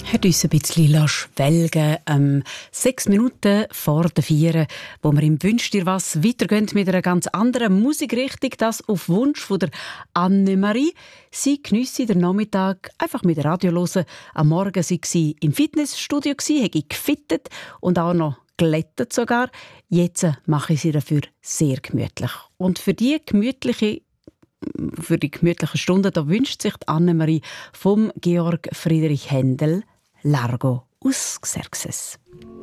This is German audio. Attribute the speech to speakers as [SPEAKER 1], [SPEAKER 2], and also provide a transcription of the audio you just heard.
[SPEAKER 1] Hat uns ein bisschen schwelgen, 6 Minuten vor der 4, wo wir im «Wünsch dir was» weitergehen mit einer ganz anderen Musikrichtung, das auf Wunsch von der Annemarie. Sie geniesse den Nachmittag einfach mit Radio hören. Am Morgen sei sie im Fitnessstudio, habe gefittet und auch noch glättet sogar. Jetzt mache ich sie dafür sehr gemütlich. Und für die gemütlichen Stunden, da wünscht sich die Annemarie vom Georg Friedrich Händel Largo aus Xerxes.